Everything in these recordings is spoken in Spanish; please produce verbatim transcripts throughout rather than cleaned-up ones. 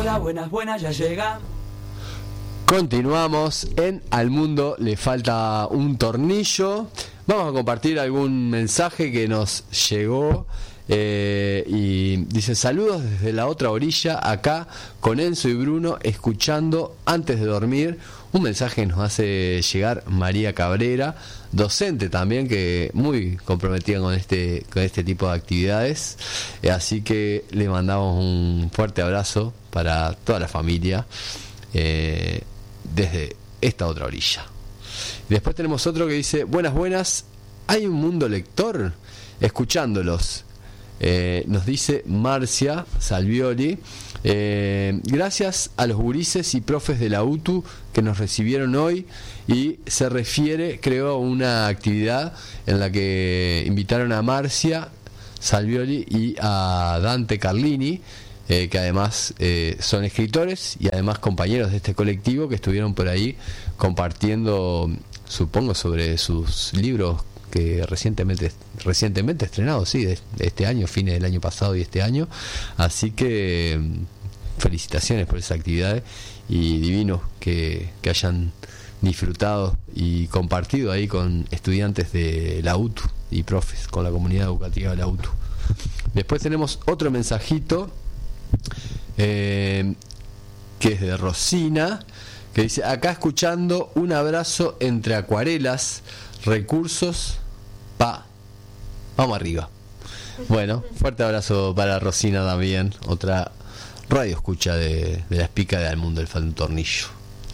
Hola, buenas, buenas, ya llega. Continuamos en Al Mundo le falta un tornillo. Vamos a compartir algún mensaje que nos llegó. Eh, y dice: saludos desde la otra orilla, acá con Enzo y Bruno, escuchando antes de dormir. Un mensaje que nos hace llegar María Cabrera, docente también, que muy comprometida con este con este tipo de actividades. Eh, así que le mandamos un fuerte abrazo para toda la familia, eh, desde esta otra orilla. Después tenemos otro que dice: buenas, buenas, ¿hay un mundo lector? Escuchándolos. Eh, nos dice Marcia Salvioli. Eh, gracias a los gurises y profes de la U T U que nos recibieron hoy, y se refiere, creo, a una actividad en la que invitaron a Marcia Salvioli y a Dante Carlini, eh, que además eh, son escritores y además compañeros de este colectivo, que estuvieron por ahí compartiendo, supongo, sobre sus libros que recientemente recientemente estrenados, sí, de, de este año, fines del año pasado y este año. Así que felicitaciones por esa actividad, y divino que, que hayan disfrutado y compartido ahí con estudiantes de la U T U y profes, con la comunidad educativa de la U T U. Después tenemos otro mensajito, eh, que es de Rosina, que dice: acá escuchando, un abrazo entre acuarelas, recursos, pa, vamos arriba. Bueno, fuerte abrazo para Rosina también, otra radio escucha de, de la espica de Al Mundo le falta un tornillo.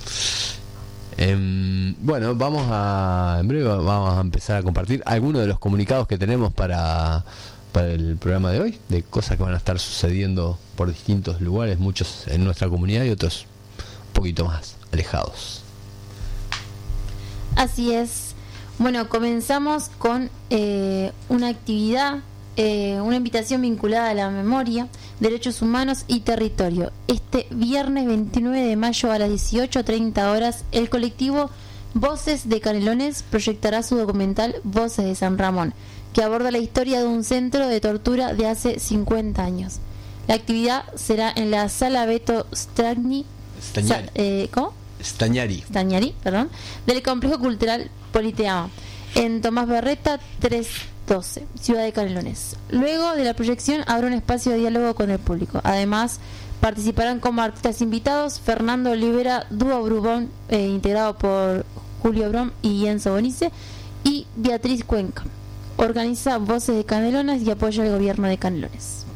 Eh, bueno, vamos a, en breve vamos a empezar a compartir algunos de los comunicados que tenemos para, para el programa de hoy, de cosas que van a estar sucediendo por distintos lugares, muchos en nuestra comunidad y otros un poquito más alejados. Así es. Bueno, comenzamos con eh, una actividad, eh, una invitación vinculada a la memoria, derechos humanos y territorio. Este viernes veintinueve de mayo a las dieciocho treinta horas, el colectivo Voces de Canelones proyectará su documental Voces de San Ramón, que aborda la historia de un centro de tortura de hace cincuenta años. La actividad será en la sala Beto Stagnari, Stagnari. Sa, eh, ¿cómo? Stagnari. Stagnari, perdón, del Complejo Cultural Politeama, en Tomás Berreta trescientos doce, Ciudad de Canelones. Luego de la proyección habrá un espacio de diálogo con el público. Además, participarán como artistas invitados Fernando Olivera, dúo Brubón, eh, integrado por Julio Brom y Enzo Bonice, y Beatriz Cuenca. Organiza Voces de Canelones y apoya el gobierno de Canelones.